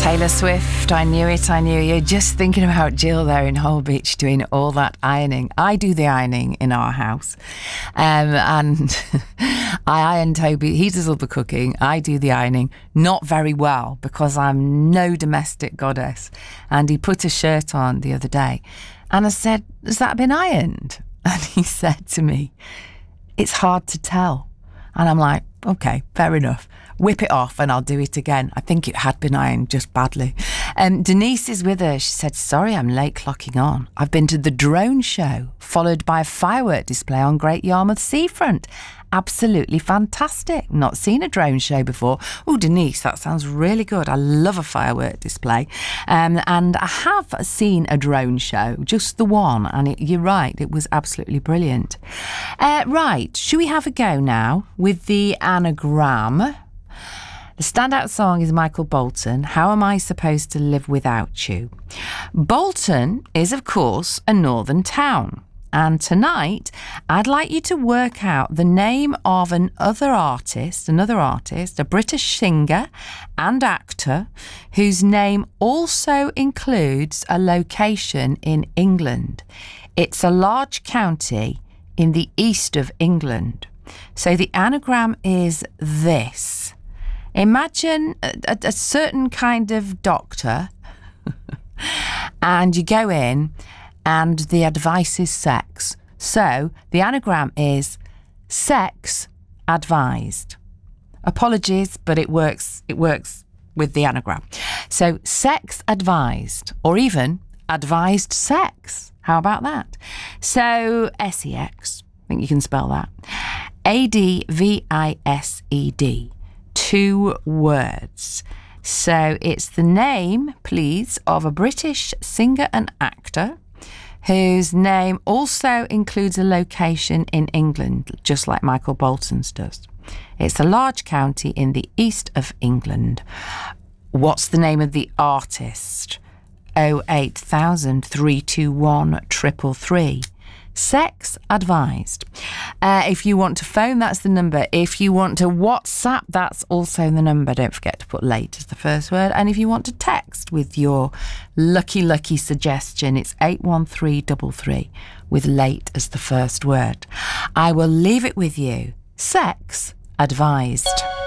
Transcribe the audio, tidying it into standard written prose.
Taylor Swift, I knew it, I knew you. Just thinking about Jill there in Holbeach doing all that ironing. I do the ironing in our house. And I iron Toby. He does all the cooking. I do the ironing. Not very well because I'm no domestic goddess. And he put a shirt on the other day. And I said, has that been ironed? And he said to me, it's hard to tell. And I'm like, okay, fair enough. Whip it off and I'll do it again. I think it had been ironed just badly. Denise is with her. She said, sorry, I'm late clocking on. I've been to the drone show, followed by a firework display on Great Yarmouth Seafront. Absolutely fantastic. Not seen a drone show before. Oh, Denise, that sounds really good. I love a firework display. And I have seen a drone show, just the one. And you're right, it was absolutely brilliant. Right, should we have a go now with the anagram? The standout song is Michael Bolton, How Am I Supposed to Live Without You? Bolton is, of course, a northern town. And tonight, I'd like you to work out the name of another artist, a British singer and actor, whose name also includes a location in England. It's a large county in the east of England. So the anagram is this. Imagine a certain kind of doctor and you go in and the advice is sex. So the anagram is sex advised. Apologies, but it works with the anagram. So sex advised, or even advised sex. How about that? So SEX, I think you can spell that. ADVISED. 2 words. So it's the name, please, of a British singer and actor whose name also includes a location in England, just like Michael Bolton's does. It's a large county in the east of England. What's the name of the artist? 08000 321 333. Sex advised. If you want to phone, that's the number. If you want to WhatsApp, that's also the number. Don't forget to put late as the first word. And if you want to text with your lucky suggestion, it's 81333 with late as the first word. I will leave it with you. Sex advised.